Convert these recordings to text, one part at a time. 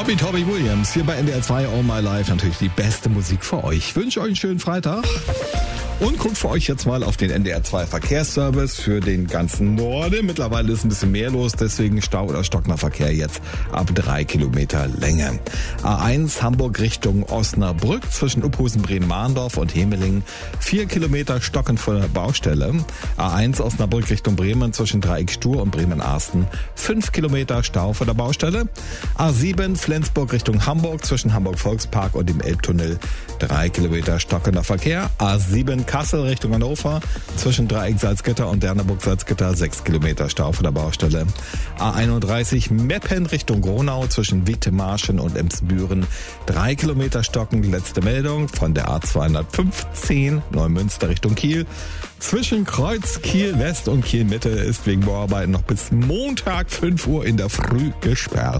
Toby Williams hier bei NDR 2 All My Life. Natürlich die beste Musik für euch. Ich wünsche euch einen schönen Freitag. Und guckt für euch jetzt mal auf den NDR 2 Verkehrsservice für den ganzen Norden. Mittlerweile ist ein bisschen mehr los, deswegen Stau oder stockender Verkehr jetzt ab 3 Kilometer Länge. A1 Hamburg Richtung Osnabrück zwischen Uphusen, Bremen-Mahndorf und Hemeling 4 Kilometer stockend vor der Baustelle. A1 Osnabrück Richtung Bremen zwischen Dreieck-Stur und Bremen-Arsten 5 Kilometer Stau vor der Baustelle. A7 Flensburg Richtung Hamburg zwischen Hamburg-Volkspark und dem Elbtunnel 3 Kilometer stockender Verkehr. A7 Kassel Richtung Hannover zwischen Dreieck Salzgitter und Derneburg Salzgitter 6 Kilometer Stau vor der Baustelle. A31 Meppen Richtung Gronau zwischen Wiedemarschen und Emsbüren 3 Kilometer stockend. Letzte Meldung von der A215 Neumünster Richtung Kiel. Zwischen Kreuz Kiel West und Kiel Mitte ist wegen Bauarbeiten noch bis Montag 5 Uhr in der Früh gesperrt.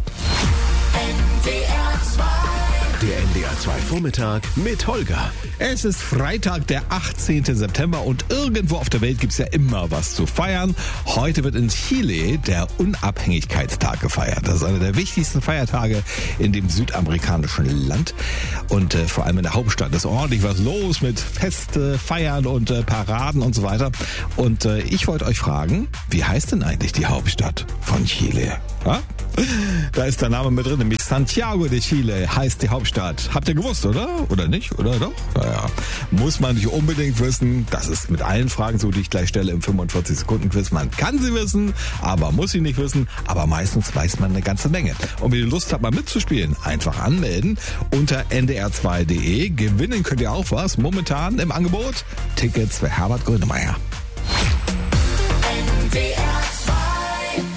Der NDR 2 Vormittag mit Holger. Es ist Freitag, der 18. September und irgendwo auf der Welt gibt's ja immer was zu feiern. Heute wird in Chile der Unabhängigkeitstag gefeiert. Das ist einer der wichtigsten Feiertage in dem südamerikanischen Land. Und vor allem in der Hauptstadt ist ordentlich was los mit Feste, Feiern und Paraden und so weiter. Und ich wollte euch fragen, wie heißt denn eigentlich die Hauptstadt von Chile? Ja? Da ist der Name mit drin, nämlich Santiago de Chile heißt die Hauptstadt. Habt ihr gewusst, oder? Oder nicht? Oder doch? Naja, muss man nicht unbedingt wissen. Das ist mit allen Fragen so, die ich gleich stelle im 45-Sekunden-Quiz. Man kann sie wissen, aber muss sie nicht wissen. Aber meistens weiß man eine ganze Menge. Und wenn ihr Lust habt, mal mitzuspielen, einfach anmelden unter ndr2.de. Gewinnen könnt ihr auch was. Momentan im Angebot Tickets für Herbert Grönemeyer.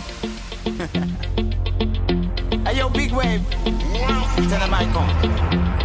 Hey yo, Big Wave, tell them I come.